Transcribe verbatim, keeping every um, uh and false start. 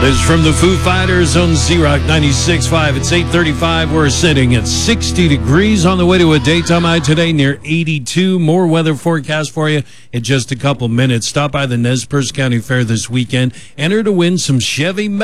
This is from the Foo Fighters on Z-Rock ninety-six point five. It's eight thirty-five. We're sitting at sixty degrees on the way to a daytime high today near eighty-two. More weather forecast for you in just a couple minutes. Stop by the Nez Perce County Fair this weekend. Enter to win some Chevy